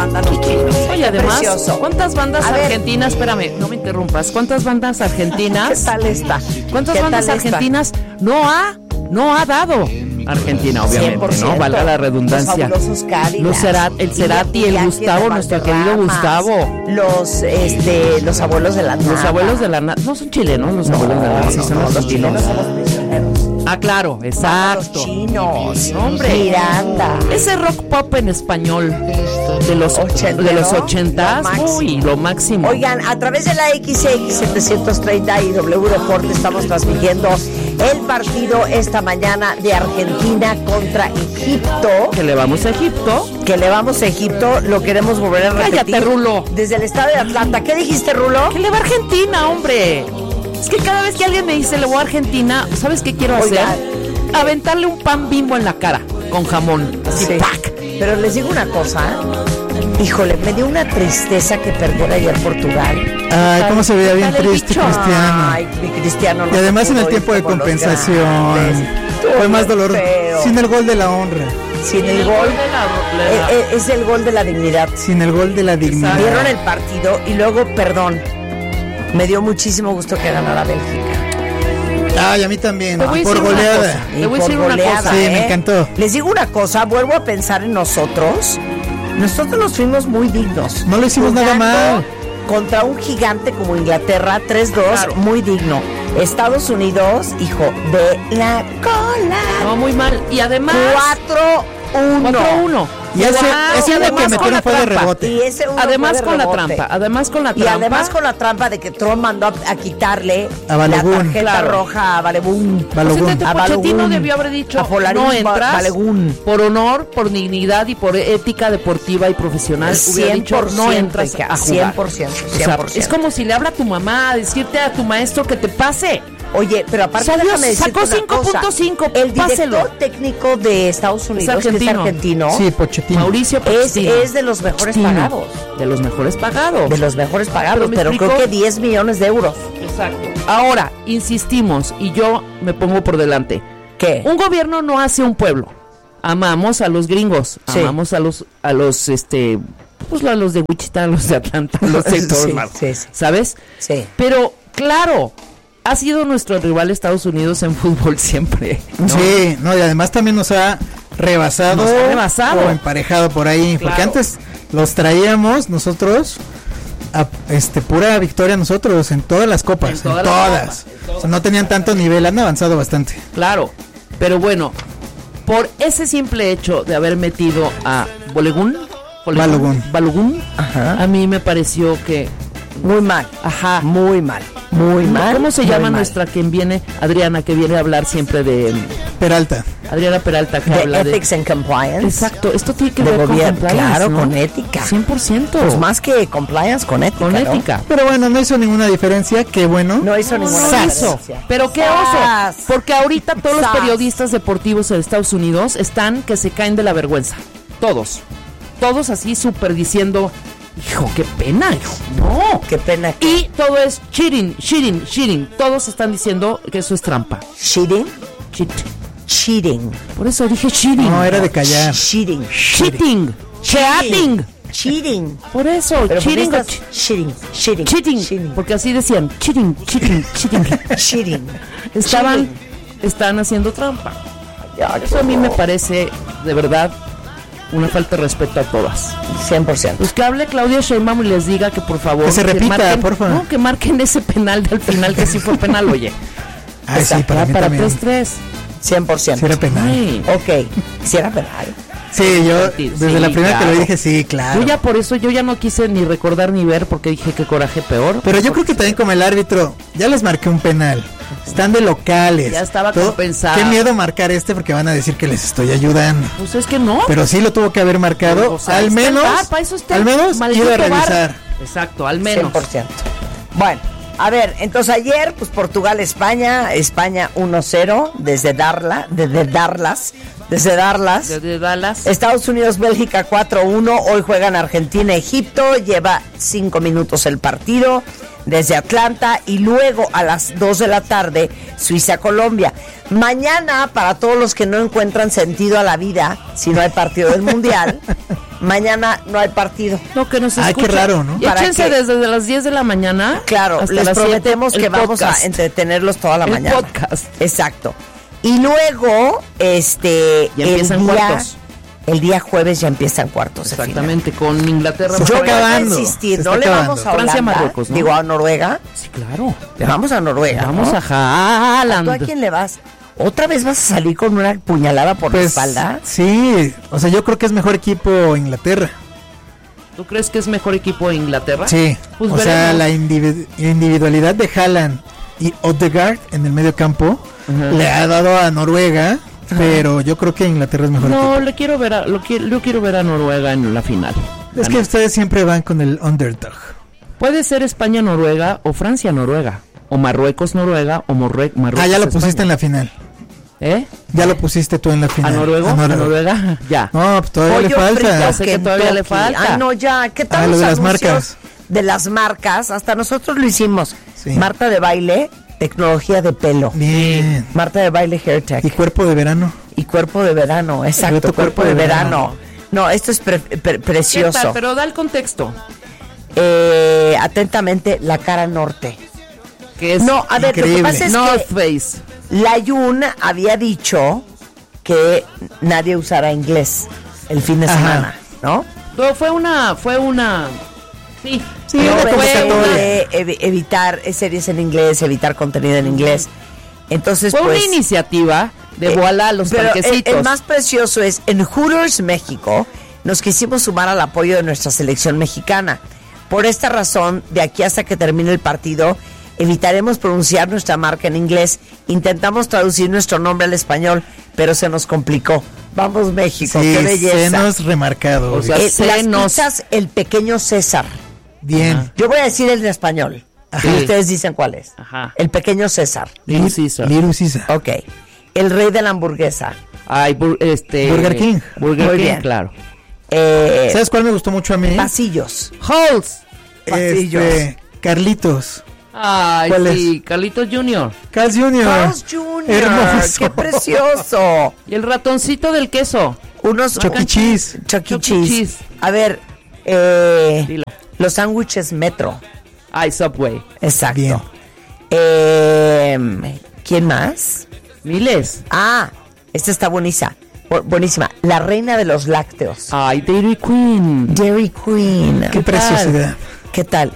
mandan los chinos. Oye, además, precioso. ¿cuántas bandas argentinas? Espérame, no me interrumpas. ¿Cuántas bandas argentinas? ¿Qué tal está? ¿Cuántas bandas argentinas no ha dado Argentina, obviamente, 100%. ¿no? Valga la redundancia. Los fabulosos Cadillacs. El Cerati, el Gustavo, nuestro querido Gustavo. Los abuelos de la nada. Los abuelos de la nada. No son chilenos, los abuelos de la nada. Sí, son los chilenos son los prisioneros. Ah, claro, exacto. Los chinos. Hombre. Miranda. Ese rock pop en español de los 80s, uy, lo máximo. Oigan, a través de la XX730 y W Deporte estamos transmitiendo el partido esta mañana de Argentina contra Egipto. Que le vamos a Egipto. Lo queremos volver a repetir. Cállate, Rulo. Desde el estado de Atlanta. ¿Qué dijiste, Rulo? Que le va a Argentina, hombre. Es que cada vez que alguien me dice le voy a Argentina, ¿sabes qué quiero hacer? Aventarle un pan Bimbo en la cara con jamón. Así, sí. ¡pac! Pero les digo una cosa. Híjole, me dio una tristeza que perdiera ayer Portugal. Ay, cómo se veía bien triste Cristiano. Ay, mi Cristiano. Y además en el tiempo de compensación fue más doloroso. Sin el gol de la honra. Sin el gol es el gol de la dignidad. Sin el gol de la dignidad. Vieron el partido y luego, perdón, me dio muchísimo gusto que ganara Bélgica. Ay, a mí también, por goleada. Te voy a decir una cosa. Sí, me encantó. Les digo una cosa, vuelvo a pensar en nosotros. Nosotros nos fuimos muy dignos. No lo hicimos nada mal. Contra un gigante como Inglaterra, 3-2, claro. Muy digno. Estados Unidos, hijo de la cola. No, muy mal. Y además 4-1. 4-1. Y ese uno que metieron fue de rebote. Además con la trampa. Y además con la trampa de que Trump mandó a quitarle a la tarjeta roja a Balogun. Pochettino debió haber dicho no entras. Por honor, por dignidad y por ética deportiva y profesional. Hubiera dicho no entras a jugar. 100%. O sea, es como si le habla a tu mamá a decirte a tu maestro que te pase. Oye, pero aparte déjame decirte sacó una cosa. 5.5. El director técnico de Estados Unidos, que es argentino. Sí, Pochettino. Mauricio Pochettino. Es de los mejores pagados. De los mejores pagados. De los mejores pagados, pero creo que 10 millones de euros. Exacto. Ahora, insistimos, y yo me pongo por delante. ¿Qué? Un gobierno no hace un pueblo. Amamos a los gringos, sí. Amamos a los pues a los de Wichita, a los de Atlanta, a los de todos lados, sí. ¿Sabes? Sí. Pero, claro, ha sido nuestro rival Estados Unidos en fútbol siempre, ¿no? Sí, no, y además también nos ha rebasado o emparejado por ahí, claro. Porque antes los traíamos nosotros a pura victoria nosotros en todas las copas, en todas. O sea, no tenían tanto nivel, han avanzado bastante. Claro, pero bueno, por ese simple hecho de haber metido a Balogun, a mí me pareció que muy mal. Ajá. Muy mal. ¿Cómo se llama nuestra quien viene? Adriana, que viene a hablar siempre de Peralta. Adriana Peralta, que habla de Ethics and Compliance. Exacto, esto tiene que ver con compliance, claro, ¿no? con ética. 100%. Pues más que compliance, con ética. Con ética. ¿No? Pero bueno, no hizo ninguna diferencia, qué bueno. No hizo ninguna diferencia. Pero qué oso, porque ahorita todos los periodistas deportivos en Estados Unidos están que se caen de la vergüenza. Todos así súper diciendo, hijo, qué pena, hijo, no. Qué pena. Y todo es cheating. Todos están diciendo que eso es trampa. ¿Cheating? Cheating. Por eso dije cheating. No, era de callar. Cheating. Por eso, cheating. Porque así decían, cheating. Están haciendo trampa. Eso a mí me parece, de verdad, una falta de respeto a todas. 100%. Pues que hable Claudia Sheinbaum y les diga que por favor... Que se repita, por favor. No, que marquen ese penal del final, que sí fue penal, oye. Ay, sí, para 3-3. 100%. Sí era penal. Ay. Ok, ¿sí era penal? Sí, yo desde la primera que lo dije, sí, claro. Yo ya por eso, yo ya no quise ni recordar ni ver, porque dije que coraje peor. Pero yo creo que también como el árbitro, ya les marqué un penal. Están de locales. Ya estaba compensado. Qué miedo marcar porque van a decir que les estoy ayudando. Pues es que no. Pero sí lo tuvo que haber marcado. O sea, al menos iba a revisar. Exacto, al menos. 100%. Bueno, a ver, entonces ayer, pues Portugal-España 1-0 desde Dallas. Estados Unidos-Bélgica 4-1. Hoy juegan Argentina-Egipto. Lleva 5 minutos el partido desde Atlanta. Y luego a las 2 de la tarde, Suiza-Colombia. Mañana, para todos los que no encuentran sentido a la vida, si no hay partido del Mundial, Mañana no hay partido. No, que nos escuchen. Qué raro, ¿no? Y échense desde las 10 de la mañana. Claro, hasta les las prometemos 7, que vamos podcast. a entretenerlos toda la mañana. El podcast. Exacto. Y luego, ya empiezan cuartos. El día jueves ya empiezan cuartos. Exactamente, con Inglaterra. Se está acabando. No le vamos a Holanda. Francia, Marruecos, ¿no? Digo, a Noruega. Sí, claro. Le vamos a Noruega. Vamos a Haaland. ¿Tú a quién le vas? ¿Otra vez vas a salir con una puñalada por la espalda? Sí, o sea, yo creo que es mejor equipo Inglaterra. ¿Tú crees que es mejor equipo Inglaterra? Sí, pues o sea, la individualidad de Haaland y Odegaard en el medio campo le ha dado a Noruega, pero yo creo que Inglaterra es mejor equipo. No, yo quiero ver a Noruega en la final. Es que ustedes siempre van con el underdog. Puede ser España-Noruega o Francia-Noruega. O Marruecos-Noruega o Marruecos. Ya lo pusiste en la final. Ya lo pusiste tú en la final. ¿A Noruega? Ya. No, pues todavía le falta. Yo sé que todavía le falta. Ay, no, ya. ¿Qué tal lo los de las anuncios marcas? De las marcas? Hasta nosotros lo hicimos. Sí. Marta de baile, tecnología de pelo. Bien. Marta de baile, hairtech. Y cuerpo de verano. Y cuerpo de verano, exacto, cuerpo de verano. No, esto es precioso. ¿Qué tal? Pero da el contexto. Atentamente, la cara norte. Que es no, a ver, lo que pasa es North que Face. la Yun había dicho que nadie usara inglés el fin de semana, ¿no? No, fue una sí, no, fue evitar series en inglés, evitar contenido en inglés. Entonces, fue pues, una iniciativa de voilà los pero parquecitos. el más precioso es en Hooters México nos quisimos sumar al apoyo de nuestra selección mexicana. Por esta razón, de aquí hasta que termine el partido, evitaremos pronunciar nuestra marca en inglés. Intentamos traducir nuestro nombre al español, pero se nos complicó. Vamos, México, sí, qué belleza. Senos remarcados. O sea, las pizzas, el pequeño César. Bien. Ajá. Yo voy a decir el de español. Ajá. Y ustedes dicen cuál es. Ajá. El pequeño César. Little Caesar. Little Caesar. Ok. El rey de la hamburguesa. Ay, Burger King. Burger Muy King, bien. claro. ¿Sabes cuál me gustó mucho a mí? Pasillos. Halls. Pasillos. Carlitos. Ay, ¿Cuál sí, Carlitos Jr. Carl's Jr. Carl's Jr. Hermoso. ¡Qué precioso! Y el ratoncito del queso. Unos Chuck E. Cheese. Chuck E. Chuck E. Cheese. Cheese. A ver, Dilo. los sándwiches Metro. Ay, Subway. Exacto. Bien. ¿Quién más? Miles. Ah, esta está buenísima. Buenísima. La reina de los lácteos. Ay, Dairy Queen. Dairy Queen. Qué preciosidad. ¿Qué tal?